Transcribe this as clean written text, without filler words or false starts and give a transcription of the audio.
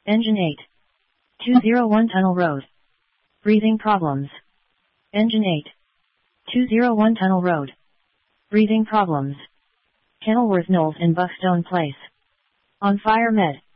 Engine 8. 201 Tunnel Road. Breathing problems. Engine 8. 201 Tunnel Road. Breathing problems. Kenilworth Knowles in Buckstone Place. On Fire Med.